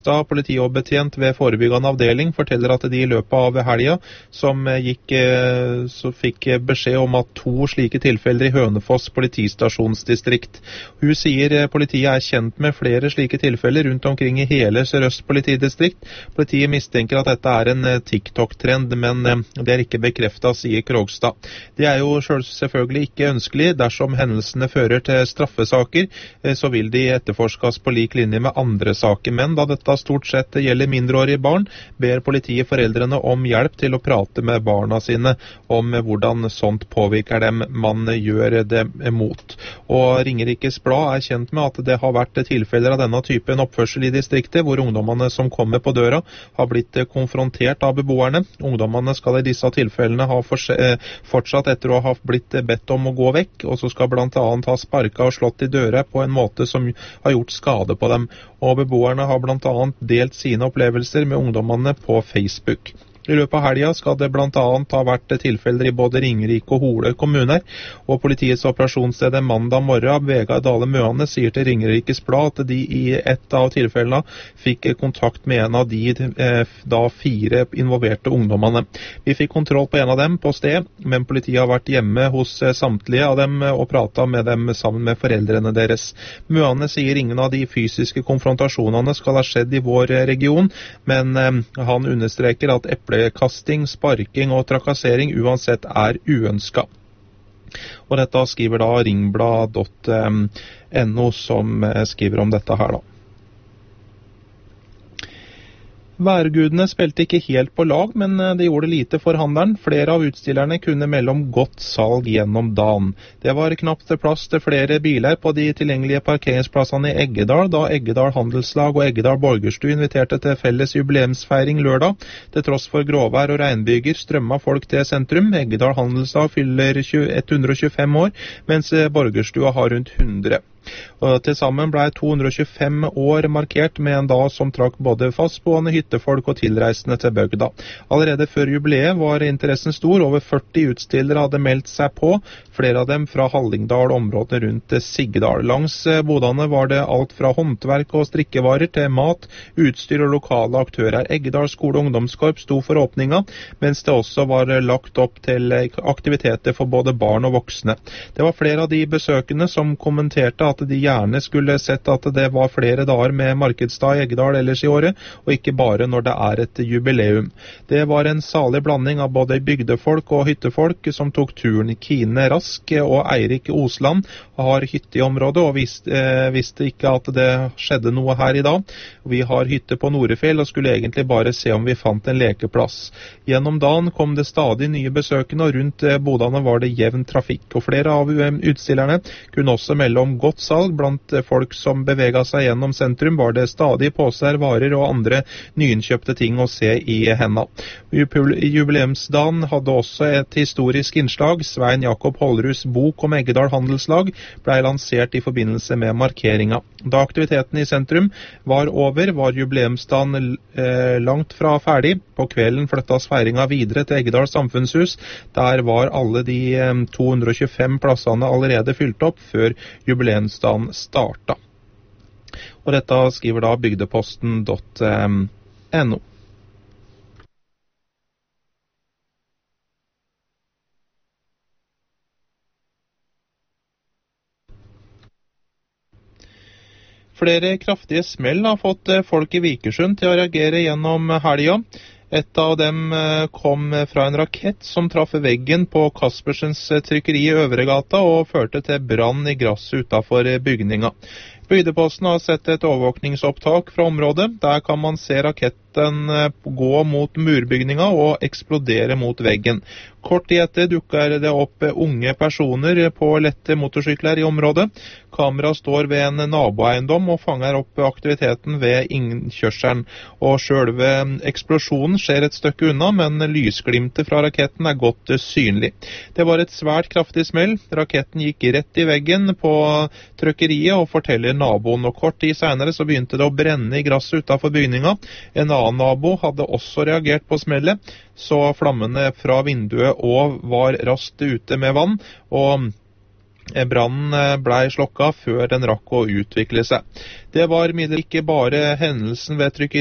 Politioverbetjent ved forebyggende avdeling forteller at de I løpet av helga så fikk beskjed om at 2 slike tilfeller I Hønefoss politistasjonsdistrikt. Hun sier politiet kjent med flere slike tilfeller rundt omkring I hele Sør-Øst politidistrikt. Politiet mistenker at dette en TikTok-trend, men det ikke bekreftet, sier Krogstad. Det jo selvfølgelig ikke ønskelig. Dersom hendelsene fører til straffesaker, så vil de etterforskes på lik linje med andre saker, men da dette stort sett gjelder mindreårige barn, ber politiet foreldrene om hjelp til å prate med barna sine om hvordan sånt påvirker dem man gjør det mot. Og Ringerikes Blad kjent med at det har vært tilfeller av denne typen oppførsel I distriktet, hvor ungdommene som kommer på døra har blitt konfrontert av beboerne. Ungdommene skal I disse tilfellene ha fortsatt etter å ha blitt bedt om å gå vekk, og så skal blant annet ha sparket og slått I døra på en måte som har gjort skade på dem. Og beboerne har blant annet delt sine opplevelser med ungdommene på Facebook. I løpet av helga skal det blant annet ha vært tilfeller I både Ringerike og Hole kommuner, og politiets operasjonssted mandag morgen, Vegard Dale Møane, sier til Ringerikes Blad at de I et av tilfellene fikk kontakt med en av de 4 involverte ungdommene. Vi fikk kontroll på en av dem på sted, men politiet har vært hjemme hos samtlige av dem og pratet med dem sammen med foreldrene deres. Møane sier ingen av de fysiske konfrontasjonene skal ha skjedd I vår region, men han understreker at eplekasting, sparking og trakassering uansett uønsket. Og dette skriver da ringblad.no som skriver om dette her da. Værgudene spilte ikke helt på lag, men det gjorde lite for handelen. Flere av utstillerne kunne melde om godt salg gjennom dagen. Det var knapt plass til flere biler på de tilgjengelige parkeringsplassene I Eggedal, da Eggedal Handelslag og Eggedal Borgerstue inviterte til felles jubileumsfeiring lørdag. Til tross for gråvær og regnbyger strømmet folk til sentrum. Eggedal Handelslag fyller 125 år, mens Borgerstua har rundt 100. Og til sammen ble 225 år markert med en dag som trakk både fastboende hyttefolk og tilreisende til bygda. Allerede før jubileet var interessen stor, over 40 utstillere hadde meldt seg på, flere av dem fra Hallingdal og området rundt Sigdal. Langs bodene var det alt fra håndverk og strikkevarer til mat, utstyr og lokale aktører. Eggedal skole- og ungdomskorp sto for åpninga, mens det også var lagt opp til aktiviteter for både barn og voksne. Det var flere av de besøkende som kommenterte at de gjerne skulle sett at det var flere dager med markedsdag I Eggedal ellers I året, og ikke bare når det et jubileum. Det var en salig blanding av både bygdefolk og hyttefolk som tok turen. Kine Rask og Eirik Osland har hytte I området og visste ikke at det skjedde noe her I dag. Vi har hytte på Norefjell og skulle egentlig bare se om vi fant en lekeplass. Gjennom dagen kom det stadig nye besøkende, og rundt bodene var det jevn trafikk. Og flere av utstillerne kunne også melde om godt salg. Blant folk som beveget seg gjennom sentrum var det stadig poser, varer og andre nyinnkjøpte ting å se I hendene. Jubileumsdagen hadde også et historisk innslag. Svein Jakob Holrus bok om Eggedal Handelslag ble lansert I forbindelse med markeringa. Da aktiviteten I sentrum var over, var jubileumsdagen langt fra ferdig. På kvelden flyttas feiringa videre til Eggedal Samfunnshus. Der var alle de 225 plassene allerede fylt opp før jubileumsdagen starta. Og dette skriver da bygdeposten.no. Flere kraftige smell har fått folk I Vikersund til å reagere gjennom helga. Et av dem kom fra en rakett som traff veggen på Kaspersens trykkeri I Øvregata og førte til brann I gresset utenfor bygninga. Bygdeposten har sett et overvåkningsopptak fra området. Der kan man se raketten gå mot murbygninga og eksplodere mot veggen. Kort tid etter dukker det opp unge personer på lette motorsykler I området. Kamera står ved en naboeiendom og fanger opp aktiviteten ved innkjørselen. Og selve eksplosjonen skjer et stykke unna, men lysglimtet fra raketten godt synlig. Det var et svært kraftig smell. Raketten gikk rett I veggen på trykkeriet og forteller naboen. Og kort tid senere så begynte det å brenne I gresset utenfor bygninga. En annen nabo hadde også reagert på smellet, så flammene fra vinduet og var raskt ute med vann, og Brannen ble slokka før den rakk å utvikle seg. Det var imidlertid ikke bare hendelsen ved